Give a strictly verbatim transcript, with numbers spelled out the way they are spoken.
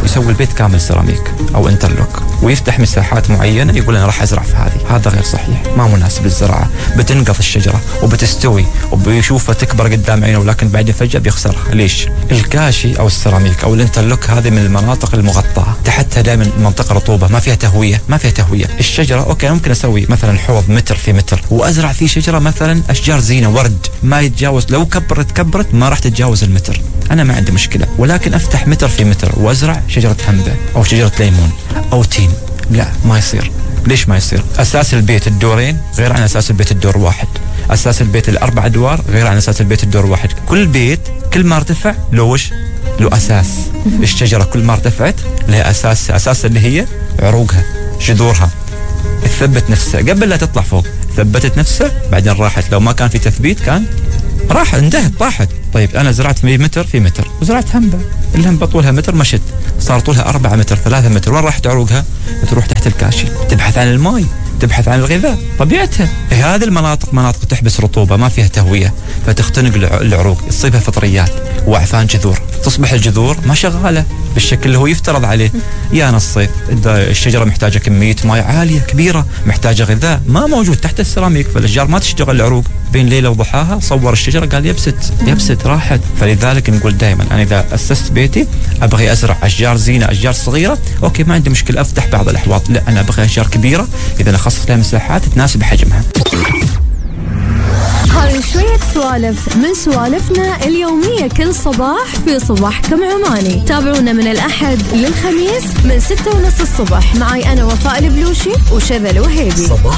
يسوي البيت كامل سيراميك أو انترلوك ويفتح مساحات معينة يقول أنا راح أزرع في هذه، هذا غير صحيح، ما مناسب للزراعة. بتنقض الشجرة وبتستوي وبيشوفها تكبر قدام عينه، ولكن بعدين فجأة بيخسرها. ليش؟ الكاشي أو السيراميك أو الانترلوك هذه من المناطق المغطاة، تحتها دائما منطقة رطوبة، ما فيها تهوية، ما فيها تهوية. الشجرة أوكي ممكن أسوي مثلا حوض متر في متر وأزرع فيه شجرة مثلا أشجار زينة ورد ما يتجاوز، لو كبرت كبرت ما راح تتجاوز المتر، أنا ما عندي مشكلة. ولكن أفتح متر في متر وأزرع شجرة هنبة أو شجرة ليمون أو تين، لا ما يصير. ليش ما يصير؟ أساس البيت الدورين غير عن أساس البيت الدور واحد، أساس البيت الأربع أدوار غير عن أساس البيت الدور واحد. كل بيت كل ما ارتفع له وش؟ له أساس. الشجرة كل ما ارتفعت لها أساس، أساس اللي هي عروقها جذورها، تثبت نفسها قبل لا تطلع فوق، ثبتت نفسها بعدين راحت. لو ما كان في تثبيت كان راح انتهت طاحت. طيب أنا زرعت في متر في متر وزرعت هنبة، الهنبة طولها متر مشت صار طولها أربعة متر ثلاثة متر، وين راحت عروقها؟ تروح تحت الكاشي تبحث عن الماء، تبحث عن الغذاء طبيعتها. هذه المناطق مناطق تحبس رطوبة ما فيها تهوية، فتختنق العروق، تصيبها فطريات وأعفان جذور، تصبح الجذور ما شغالة بالشكل اللي هو يفترض عليه. يا الصيف الشجرة محتاجة كمية ماء عالية كبيرة، محتاجة غذاء ما موجود تحت السيراميك، فالأشجار ما تشتغل العروق. بين ليلة وضحاها صور الشجرة قال يبست يبست راحت. فلذلك نقول دائما أنا إذا أسست بيتي أبغي أزرع أشجار زينة، أشجار صغيرة أوكي ما عندي مشكلة أفتح بعض الأحواض، لا أنا أبغي أشجار كبيرة إذا أخصص لها مساحات تناسب حجمها. هذه شوية سوالف من سوالفنا اليومية كل صباح في صباحكم عماني. تابعونا من الأحد للخميس من ستة ونص الصبح معي أنا وفاء البلوشي وشذى الوهيبي.